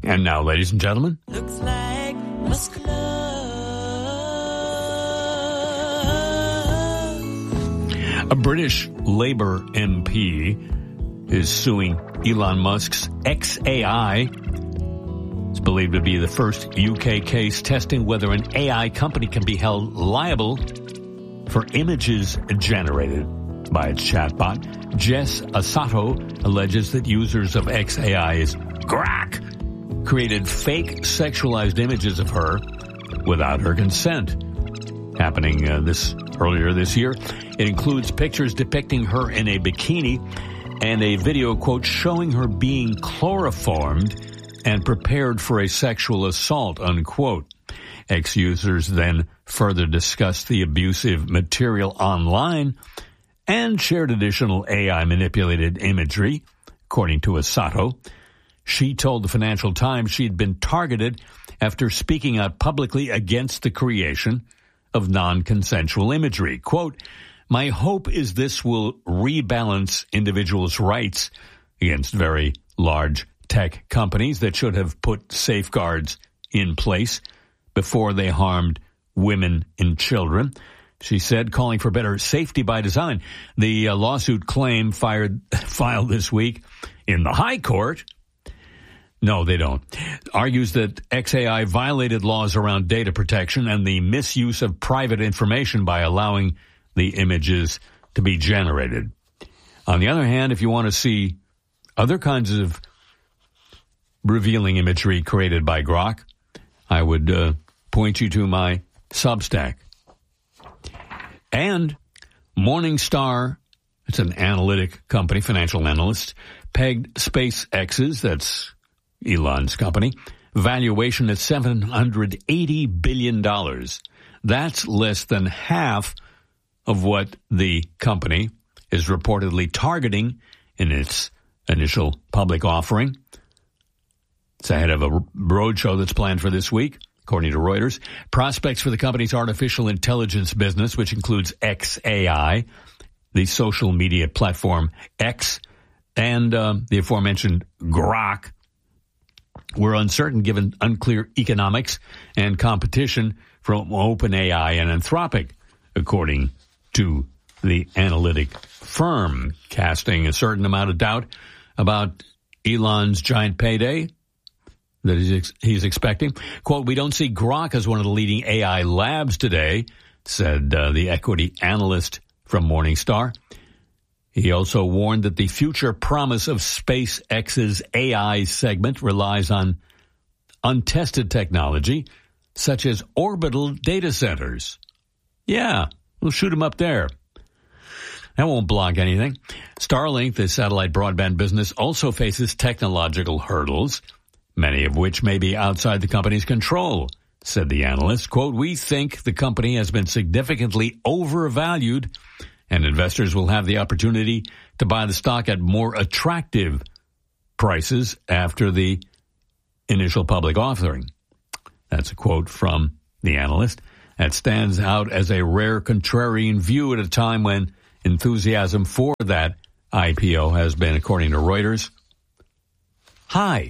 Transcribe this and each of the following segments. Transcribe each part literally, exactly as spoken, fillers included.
And now, ladies and gentlemen, looks like Musk love. A British Labour M P is suing Elon Musk's X A I. It's believed to be the first U K case testing whether an A I company can be held liable for images generated by its chatbot. Jess Asato alleges that users of X A I's Grok created fake sexualized images of her without her consent. Happening uh, this earlier this year, it includes pictures depicting her in a bikini and a video, quote, showing her being chloroformed and prepared for a sexual assault, unquote. Ex-users then further discussed the abusive material online and shared additional A I-manipulated imagery, according to Asato. She told the Financial Times she'd been targeted after speaking out publicly against the creation of non-consensual imagery. Quote, my hope is this will rebalance individuals' rights against very large tech companies that should have put safeguards in place before they harmed women and children. She said, calling for better safety by design. The uh, lawsuit claim fired, filed this week in the High Court. No, they don't. Argues that X A I violated laws around data protection and the misuse of private information by allowing the images to be generated. On the other hand, if you want to see other kinds of revealing imagery created by Grok, I would uh, point you to my Substack. And Morningstar, it's an analytic company, financial analyst, pegged SpaceX's, that's Elon's company, valuation at seven hundred eighty billion dollars. That's less than half of what the company is reportedly targeting in its initial public offering. It's ahead of a roadshow that's planned for this week, according to Reuters. Prospects for the company's artificial intelligence business, which includes X A I, the social media platform X, and uh, the aforementioned Grok, were uncertain given unclear economics and competition from OpenAI and Anthropic, according to the analytic firm, casting a certain amount of doubt about Elon's giant payday that he's, he's expecting. Quote, we don't see Grok as one of the leading A I labs today, said uh, the equity analyst from Morningstar. He also warned that the future promise of SpaceX's A I segment relies on untested technology, such as orbital data centers. Yeah, we'll shoot them up there. That won't block anything. Starlink, the satellite broadband business, also faces technological hurdles, many of which may be outside the company's control, said the analyst. Quote, we think the company has been significantly overvalued and investors will have the opportunity to buy the stock at more attractive prices after the initial public offering. That's a quote from the analyst. That stands out as a rare contrarian view at a time when enthusiasm for that I P O has been, according to Reuters, high.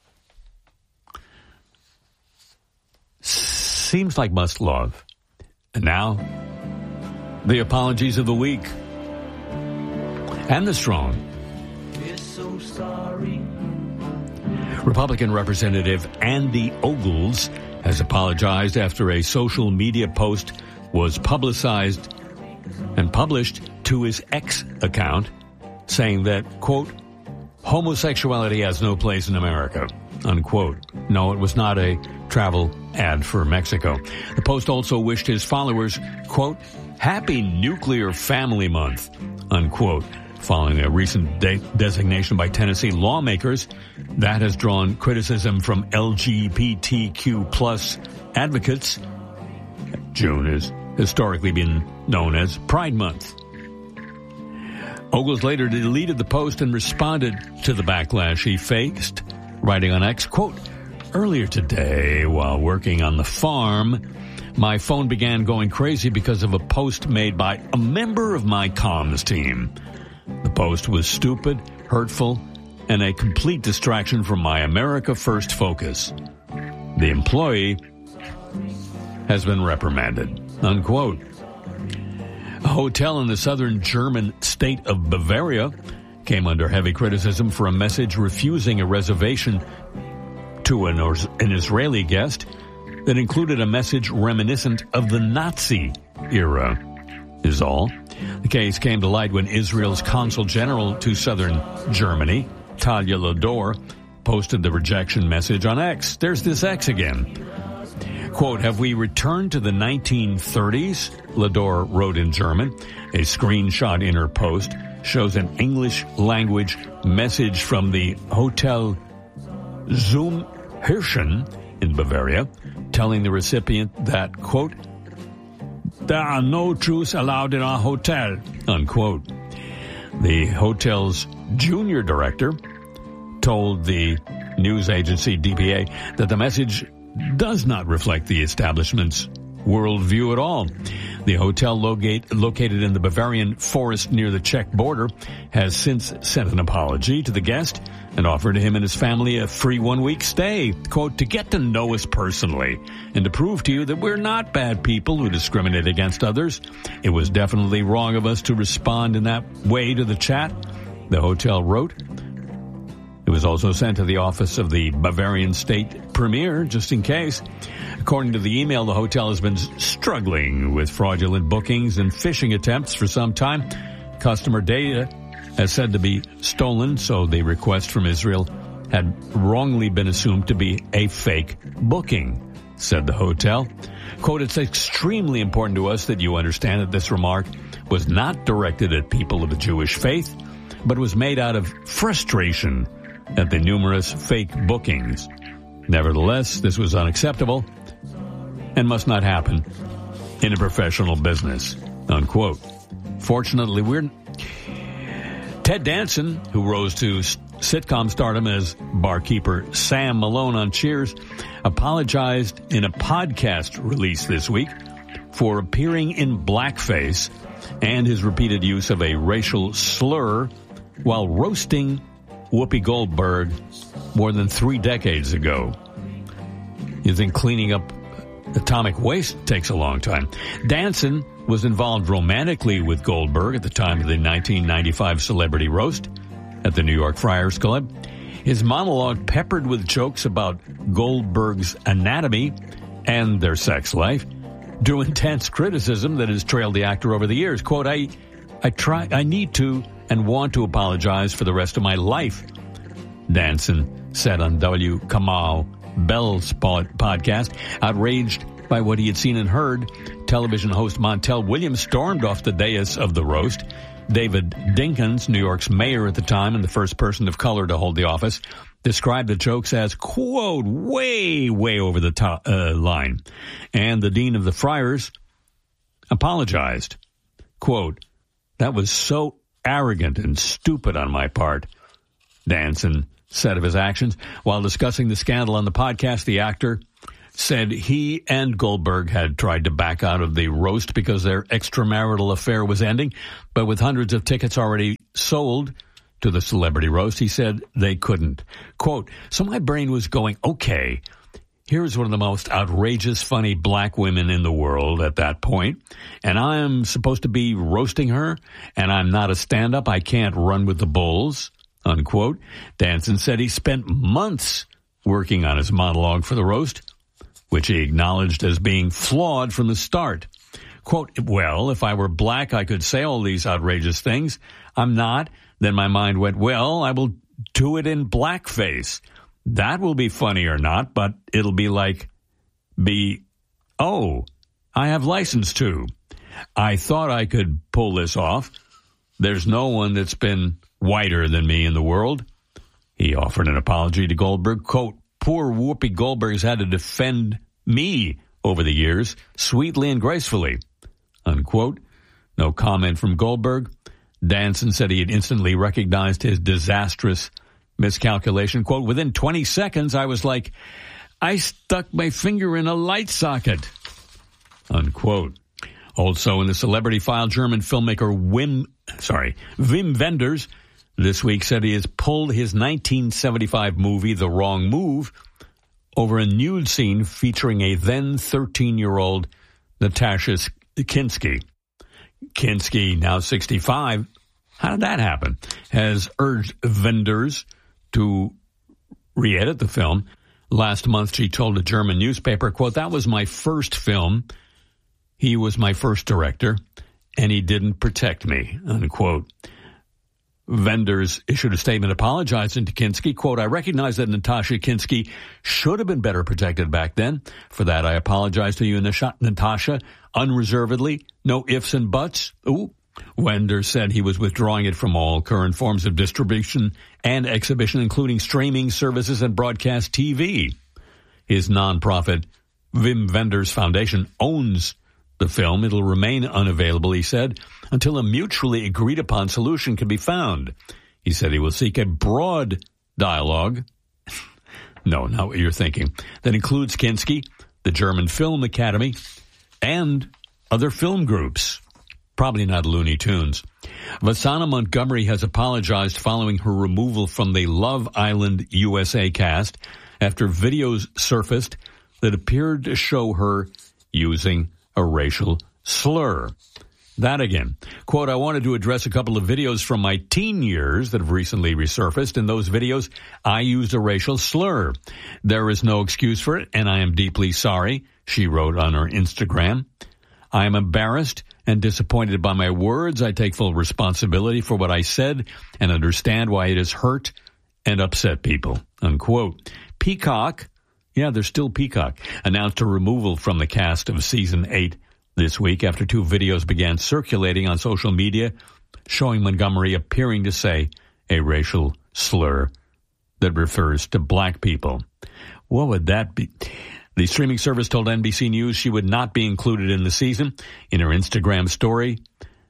Seems like must love. And now, the apologies of the week. And the strong. We're so sorry. Republican Representative Andy Ogles has apologized after a social media post was publicized and published to his X account, saying that, quote, homosexuality has no place in America, unquote. No, it was not a travel ad for Mexico. The post also wished his followers, quote, Happy Nuclear Family Month, unquote, following a recent de- designation by Tennessee lawmakers that has drawn criticism from L G B T Q plus advocates. June has historically been known as Pride Month. Ogles later deleted the post and responded to the backlash he faced, writing on X, quote, earlier today, while working on the farm, my phone began going crazy because of a post made by a member of my comms team. The post was stupid, hurtful, and a complete distraction from my America First focus. The employee has been reprimanded." Unquote. A hotel in the southern German state of Bavaria came under heavy criticism for a message refusing a reservation to an, an Israeli guest that included a message reminiscent of the Nazi era, is all. The case came to light when Israel's consul general to southern Germany, Talia Lador, posted the rejection message on X. There's this X again. Quote, "Have we returned to the nineteen thirties? Lador wrote in German. A screenshot in her post shows an English language message from the Hotel Zum Hirschen in Bavaria, telling the recipient that, quote, "There are no Jews allowed in our hotel," unquote. The hotel's junior director told the news agency D P A that the message does not reflect the establishment's worldview at all. The hotel locate, located in the Bavarian forest near the Czech border has since sent an apology to the guest and offered him and his family a free one-week stay, quote, "to get to know us personally and to prove to you that we're not bad people who discriminate against others. It was definitely wrong of us to respond in that way to the chat," the hotel wrote. It was also sent to the office of the Bavarian state premier, just in case. According to the email, the hotel has been struggling with fraudulent bookings and phishing attempts for some time. Customer data is said to be stolen, so the request from Israel had wrongly been assumed to be a fake booking, said the hotel. Quote, "It's extremely important to us that you understand that this remark was not directed at people of the Jewish faith, but was made out of frustration at the numerous fake bookings. Nevertheless, this was unacceptable and must not happen in a professional business," unquote. Fortunately, we're Ted Danson, who rose to sitcom stardom as barkeeper Sam Malone on Cheers, apologized in a podcast release this week for appearing in blackface and his repeated use of a racial slur while roasting Whoopi Goldberg more than three decades ago. You think cleaning up atomic waste takes a long time. Danson was involved romantically with Goldberg at the time of the nineteen ninety-five celebrity roast at the New York Friars Club. His monologue, peppered with jokes about Goldberg's anatomy and their sex life, drew intense criticism that has trailed the actor over the years. Quote, I, I try, I need to and want to apologize for the rest of my life, Danson said on W. Kamau Bell's podcast. Outraged by what he had seen and heard, television host Montel Williams stormed off the dais of the roast. David Dinkins, New York's mayor at the time and the first person of color to hold the office, described the jokes as, quote, way, way over the top, uh, line. And the dean of the Friars apologized. Quote, "That was so arrogant and stupid on my part," Danson said of his actions. While discussing the scandal on the podcast, the actor said he and Goldberg had tried to back out of the roast because their extramarital affair was ending, but with hundreds of tickets already sold to the celebrity roast, he said they couldn't. Quote, "So my brain was going, okay, here's one of the most outrageous, funny black women in the world at that point, and I'm supposed to be roasting her, and I'm not a stand-up. I can't run with the bulls," unquote. Danson said he spent months working on his monologue for the roast, which he acknowledged as being flawed from the start. Quote, "Well, if I were black, I could say all these outrageous things. I'm not. Then my mind went, well, I will do it in blackface. That will be funny or not, but it'll be like, be, oh, I have license to. I thought I could pull this off. There's no one that's been whiter than me in the world." He offered an apology to Goldberg. Quote, "Poor Whoopi Goldberg's had to defend me over the years, sweetly and gracefully," unquote. No comment from Goldberg. Danson said he had instantly recognized his disastrous miscalculation. Quote, "Within twenty seconds, I was like, I stuck my finger in a light socket," unquote. Also in the celebrity file, German filmmaker Wim, sorry, Wim Wenders, this week said he has pulled his nineteen seventy-five movie, The Wrong Move, over a nude scene featuring a then thirteen-year-old Natasha Kinski. Kinski, now sixty-five, how did that happen? Has urged vendors to re-edit the film. Last month, she told a German newspaper, quote, "That was my first film. He was my first director, and he didn't protect me," unquote. Vendors issued a statement apologizing to Kinski. Quote, "I recognize that Natasha Kinski should have been better protected back then. For that, I apologize to you, Natasha, unreservedly. No ifs and buts." Ooh. Wender said he was withdrawing it from all current forms of distribution and exhibition, including streaming services and broadcast T V. His nonprofit Wim Wenders Foundation owns the film. It'll remain unavailable, he said, until a mutually agreed-upon solution can be found. He said he will seek a broad dialogue. No, not what you're thinking. That includes Kinski, the German Film Academy, and other film groups. Probably not Looney Tunes. Vasana Montgomery has apologized following her removal from the Love Island U S A cast after videos surfaced that appeared to show her using a racial slur. That again. Quote, "I wanted to address a couple of videos from my teen years that have recently resurfaced. In those videos, I used a racial slur. There is no excuse for it, and I am deeply sorry," she wrote on her Instagram. "I am embarrassed and disappointed by my words. I take full responsibility for what I said and understand why it has hurt and upset people," unquote. Peacock, yeah, there's still Peacock, announced a removal from the cast of season eight this week after two videos began circulating on social media showing Montgomery appearing to say a racial slur that refers to black people. What would that be? The streaming service told N B C News she would not be included in the season. In her Instagram story,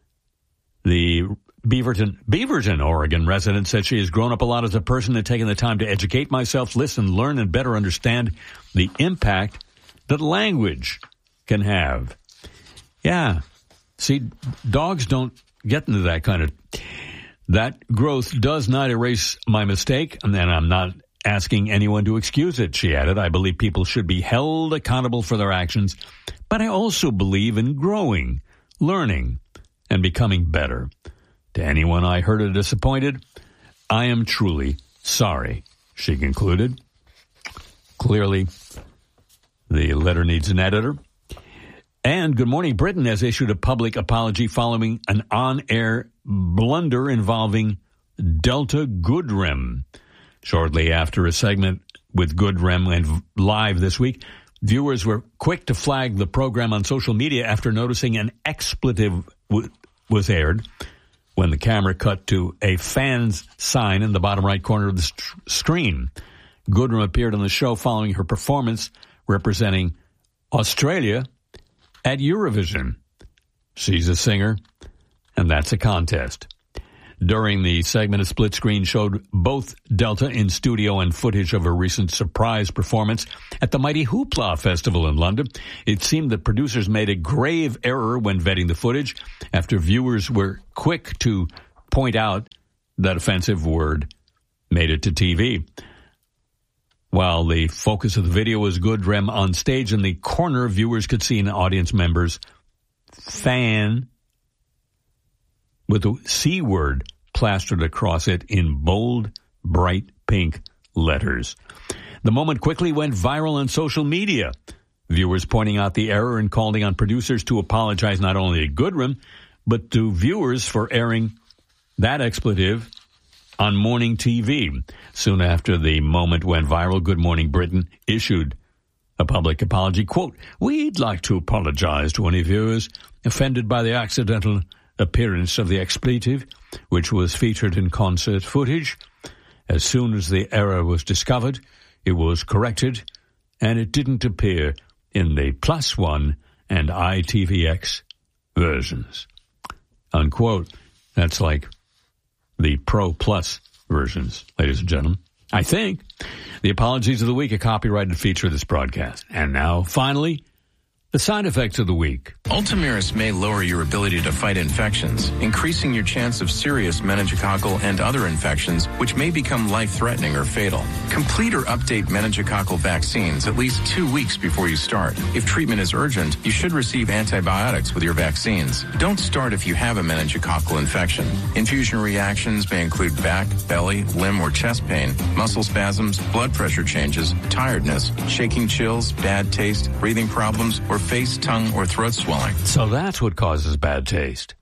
the Beaverton, Beaverton, Oregon resident said she has grown up a lot as a person and taken the time to educate myself, listen, learn, and better understand the impact that language can have. Yeah. See, dogs don't get into that kind of... That growth does not erase my mistake, and then I'm not asking anyone to excuse it, she added. "I believe people should be held accountable for their actions, but I also believe in growing, learning, and becoming better. To anyone I hurt or disappointed, I am truly sorry," she concluded. Clearly, the letter needs an editor. And Good Morning Britain has issued a public apology following an on-air blunder involving Delta Goodrem. Shortly after a segment with Goodrem went live this week, viewers were quick to flag the program on social media after noticing an expletive w- was aired when the camera cut to a fans sign in the bottom right corner of the st- screen. Goodrem appeared on the show following her performance representing Australia at Eurovision. She's a singer, and that's a contest. During the segment, a split screen showed both Delta in studio and footage of a recent surprise performance at the Mighty Hoopla Festival in London. It seemed that producers made a grave error when vetting the footage after viewers were quick to point out that offensive word made it to T V. While the focus of the video was Goodrem on stage in the corner, viewers could see an audience member's fan with the C word plastered across it in bold, bright pink letters. The moment quickly went viral on social media. Viewers pointing out the error and calling on producers to apologize not only to Goodrem, but to viewers for airing that expletive on morning T V. Soon after the moment went viral, Good Morning Britain issued a public apology. Quote, "We'd like to apologize to any viewers offended by the accidental appearance of the expletive, which was featured in concert footage. As soon as the error was discovered, it was corrected, and it didn't appear in the Plus One and I T V X versions." Unquote. That's like the Pro Plus versions, ladies and gentlemen. I think. The apologies of the week, a copyrighted feature of this broadcast. And now, finally, the side effects of the week. Ultomiris may lower your ability to fight infections, increasing your chance of serious meningococcal and other infections, which may become life-threatening or fatal. Complete or update meningococcal vaccines at least two weeks before you start. If treatment is urgent, you should receive antibiotics with your vaccines. Don't start if you have a meningococcal infection. Infusion reactions may include back, belly, limb, or chest pain, muscle spasms, blood pressure changes, tiredness, shaking chills, bad taste, breathing problems, or face, tongue, or throat swelling. So that's what causes bad taste.